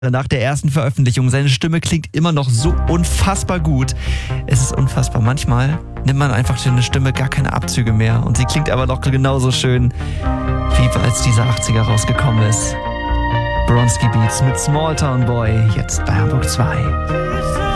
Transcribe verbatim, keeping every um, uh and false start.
Nach der ersten Veröffentlichung. Seine Stimme klingt immer noch so unfassbar gut. Es ist unfassbar. Manchmal nimmt man einfach für eine Stimme gar keine Abzüge mehr. Und sie klingt aber noch genauso schön, wie als dieser achtziger rausgekommen ist. Bronski Beats mit Small Town Boy, jetzt bei Hamburg zwei.